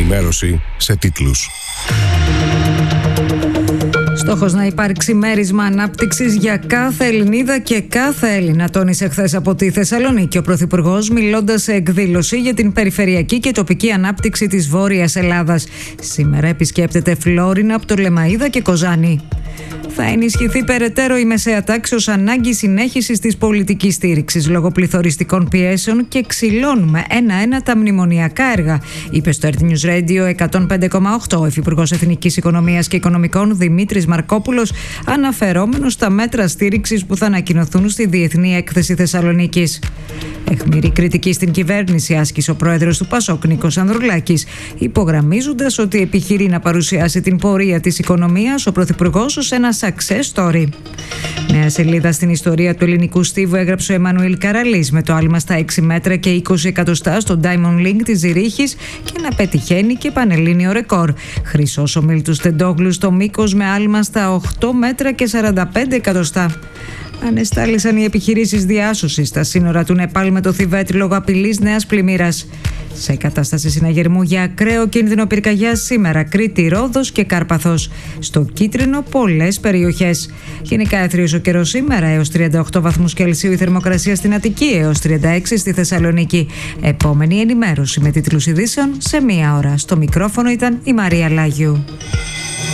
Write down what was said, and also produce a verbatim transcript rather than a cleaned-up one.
ενημέρωση σε τίτλους. Στόχος να υπάρξει μέρισμα ανάπτυξης για κάθε Ελληνίδα και κάθε Έλληνα, τόνισε χθες από τη Θεσσαλονίκη ο Πρωθυπουργός, μιλώντας σε εκδήλωση για την περιφερειακή και τοπική ανάπτυξη της Βόρειας Ελλάδας. Σήμερα επισκέπτεται Φλόρινα, Πτολεμαΐδα και Κοζάνη. Θα ενισχυθεί περαιτέρω η μεσαία τάξη ως ανάγκη συνέχισης της πολιτικής στήριξης λόγω πληθωριστικών πιέσεων και ξυλώνουμε ένα-ένα τα μνημονιακά έργα, είπε στο Earth News Radio εκατόν πέντε κόμμα οκτώ ο Υφυπουργός Εθνικής Οικονομίας και Οικονομικών Δημήτρης Μαρκόπουλος, αναφερόμενος στα μέτρα στήριξης που θα ανακοινωθούν στη Διεθνή Έκθεση Θεσσαλονίκης. Αιχμηρή κριτική στην κυβέρνηση άσκησε ο πρόεδρος του Πασόκ, Νίκος Ανδρουλάκης, υπογραμμίζοντας ότι επιχειρεί να παρουσιάσει την πορεία της οικονομίας ο Πρωθυπουργός ως ένα success story. Νέα σελίδα στην ιστορία του ελληνικού στίβου έγραψε ο Εμμανουήλ Καραλής με το άλμα στα έξι μέτρα και είκοσι εκατοστά στο Diamond Link της Ζηρίχης και να πετυχαίνει και πανελλήνιο ρεκόρ. Χρυσός ο Μίλτους Τεντόγλου στο μήκος με άλμα στα οκτώ μέτρα και σαράντα πέντε εκατοστά. Ανεστάλησαν οι επιχειρήσεις διάσωσης στα σύνορα του Νεπάλ με το Θιβέτ λόγω απειλής νέας πλημμύρας. Σε κατάσταση συναγερμού για ακραίο κίνδυνο πυρκαγιάς σήμερα, Κρήτη, Ρόδος και Κάρπαθος. Στο κίτρινο πολλές περιοχές. Γενικά έθριος ο καιρός σήμερα, έως τριάντα οκτώ βαθμούς Κελσίου η θερμοκρασία στην Αττική, έως τριάντα έξι στη Θεσσαλονίκη. Επόμενη ενημέρωση με τίτλους ειδήσεων σε μία ώρα. Στο μικρόφωνο ήταν η Μαρία Λάγιου.